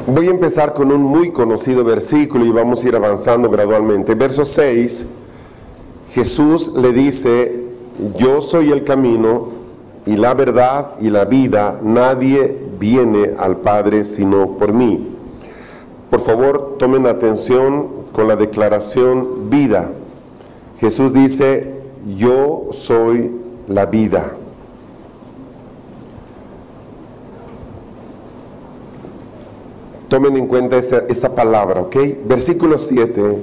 Voy a empezar con un muy conocido versículo y vamos a ir avanzando gradualmente. Verso 6, Jesús le dice: yo soy el camino y la verdad y la vida, nadie viene al Padre sino por mí. Por favor, tomen atención con la declaración vida. Jesús dice: yo soy la vida. Tomen en cuenta esa palabra, ¿ok? Versículo 7.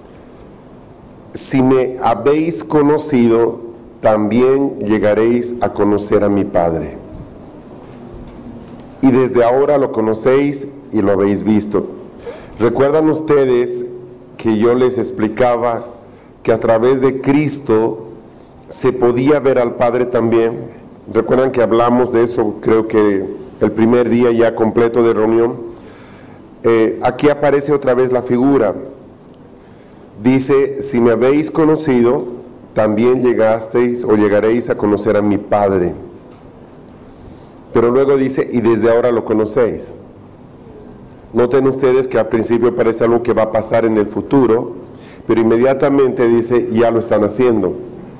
Si me habéis conocido, también llegaréis a conocer a mi Padre. Y desde ahora lo conocéis y lo habéis visto. ¿Recuerdan ustedes que yo les explicaba que a través de Cristo se podía ver al Padre también? ¿Recuerdan que hablamos de eso, creo que el primer día ya completo de reunión? Aquí aparece otra vez la figura. Dice: si me habéis conocido, también llegasteis o llegaréis a conocer a mi Padre. Pero luego dice: y desde ahora lo conocéis. Noten ustedes que al principio parece algo que va a pasar en el futuro, pero inmediatamente dice: ya lo están haciendo.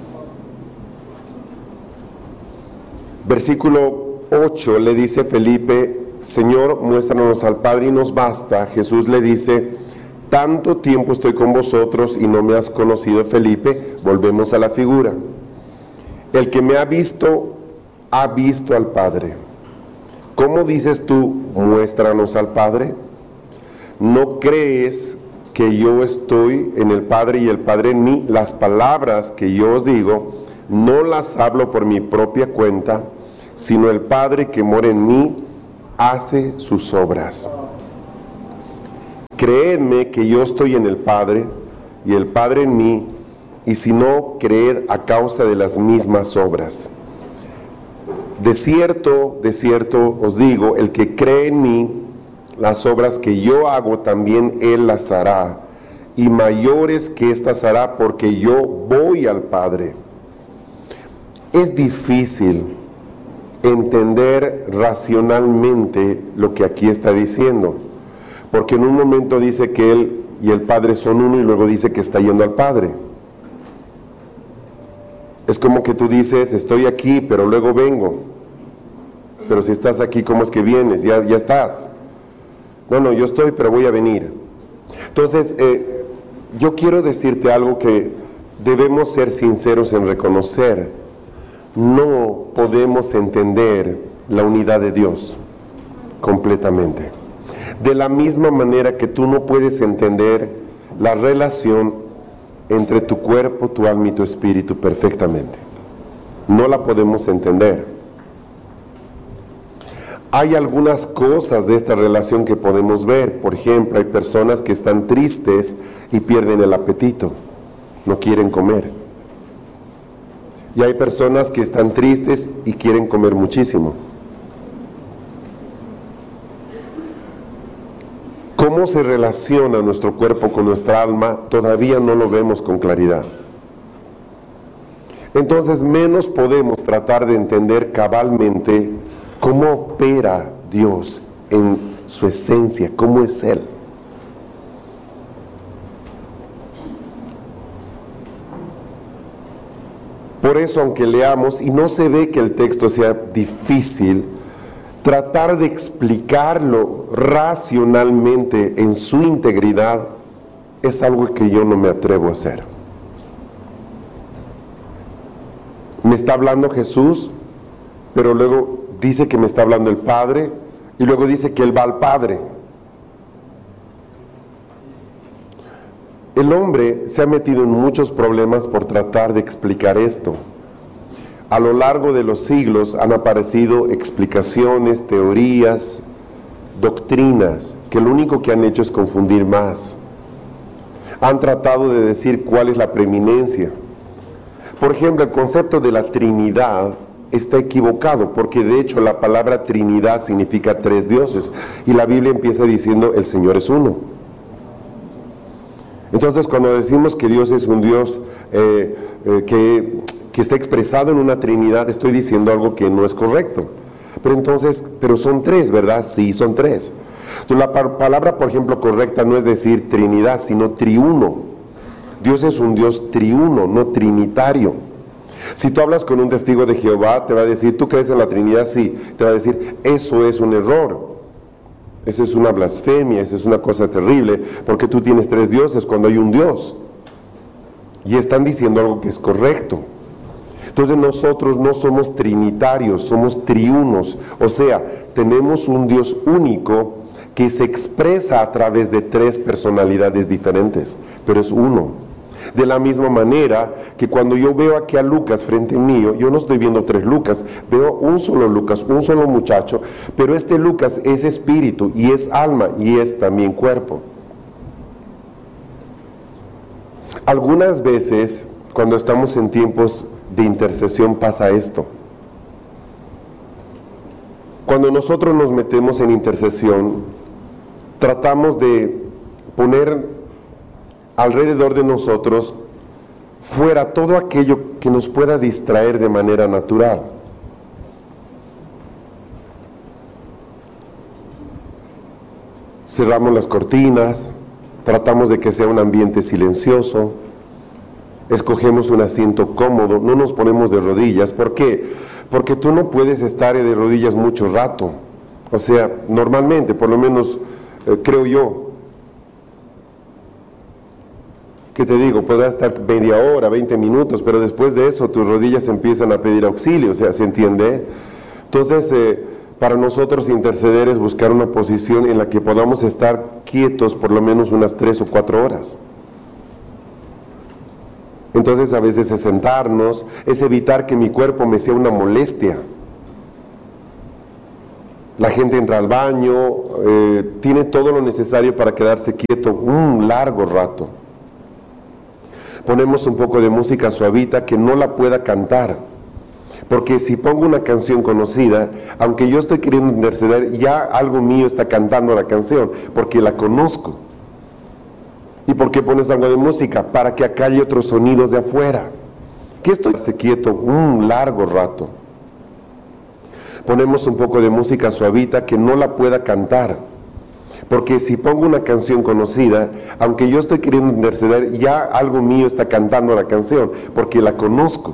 Versículo 8 le dice Felipe: Señor, muéstranos al Padre y nos basta. Jesús le dice: tanto tiempo estoy con vosotros y no me has conocido, Felipe. Volvemos a la figura. El que me ha visto al Padre. ¿Cómo dices tú, muéstranos al Padre? ¿No crees que yo estoy en el Padre y el Padre en mí? Las palabras que yo os digo, no las hablo por mi propia cuenta, sino el Padre que mora en mí hace sus obras. Creedme que yo estoy en el Padre y el Padre en mí, y si no, creed a causa de las mismas obras. De cierto os digo, el que cree en mí, las obras que yo hago también él las hará, y mayores que estas hará, porque yo voy al Padre. Es difícil entender racionalmente lo que aquí está diciendo, porque en un momento dice que él y el Padre son uno y luego dice que está yendo al Padre. Es como que tú dices: estoy aquí pero luego vengo. Pero si estás aquí, ¿cómo es que vienes? Ya estás. No, yo estoy pero voy a venir. Entonces yo quiero decirte algo que debemos ser sinceros en reconocer. No podemos entender la unidad de Dios completamente. De la misma manera que tú no puedes entender la relación entre tu cuerpo, tu alma y tu espíritu perfectamente. No la podemos entender. Hay algunas cosas de esta relación que podemos ver. Por ejemplo, hay personas que están tristes y pierden el apetito, no quieren comer. Y hay personas que están tristes y quieren comer muchísimo. ¿Cómo se relaciona nuestro cuerpo con nuestra alma? Todavía no lo vemos con claridad. Entonces menos podemos tratar de entender cabalmente cómo opera Dios en su esencia, cómo es Él. Por eso, aunque leamos y no se ve que el texto sea difícil, tratar de explicarlo racionalmente en su integridad es algo que yo no me atrevo a hacer. Me está hablando Jesús, pero luego dice que me está hablando el Padre, y luego dice que Él va al Padre. El hombre se ha metido en muchos problemas por tratar de explicar esto. A lo largo de los siglos han aparecido explicaciones, teorías, doctrinas, que lo único que han hecho es confundir más. Han tratado de decir cuál es la preeminencia. Por ejemplo, el concepto de la Trinidad está equivocado, porque de hecho la palabra Trinidad significa tres dioses, y la Biblia empieza diciendo: el Señor es uno. Entonces, cuando decimos que Dios es un Dios que está expresado en una Trinidad, estoy diciendo algo que no es correcto. Pero son tres, ¿verdad? Sí, son tres. Entonces, la palabra, por ejemplo, correcta no es decir Trinidad, sino triuno. Dios es un Dios triuno, no trinitario. Si tú hablas con un testigo de Jehová, te va a decir, ¿tú crees en la Trinidad? Sí. Te va a decir, eso es un error. Esa es una blasfemia, esa es una cosa terrible, porque tú tienes 3 dioses cuando hay un Dios. Y están diciendo algo que es correcto. Entonces nosotros no somos trinitarios, somos triunos. O sea, tenemos un Dios único que se expresa a través de 3 personalidades diferentes, pero es uno. De la misma manera que cuando yo veo aquí a Lucas frente mío, yo no estoy viendo 3 Lucas, veo un solo Lucas, un solo muchacho, pero este Lucas es espíritu y es alma y es también cuerpo. Algunas veces, cuando estamos en tiempos de intercesión, pasa esto. Cuando nosotros nos metemos en intercesión, tratamos de poner alrededor de nosotros fuera todo aquello que nos pueda distraer de manera natural. Cerramos las cortinas, tratamos de que sea un ambiente silencioso, escogemos un asiento cómodo, no nos ponemos de rodillas. ¿Por qué? Porque tú no puedes estar de rodillas mucho rato. O sea, normalmente, por lo menos creo yo, ¿qué te digo? Podrás estar media hora, 20 minutos, pero después de eso tus rodillas empiezan a pedir auxilio, o sea, ¿se entiende? Entonces, para nosotros interceder es buscar una posición en la que podamos estar quietos por lo menos unas 3 o 4 horas. Entonces a veces es sentarnos, es evitar que mi cuerpo me sea una molestia. La gente entra al baño, tiene todo lo necesario para quedarse quieto un largo rato. Ponemos un poco de música suavita que no la pueda cantar, porque si pongo una canción conocida, aunque yo estoy queriendo interceder, ya algo mío está cantando la canción, porque la conozco. ¿Y por qué pones algo de música? Para que acalle otros sonidos de afuera. ¿Qué estoy quieto un largo rato? Ponemos un poco de música suavita que no la pueda cantar, porque si pongo una canción conocida, aunque yo estoy queriendo interceder, ya algo mío está cantando la canción, porque la conozco.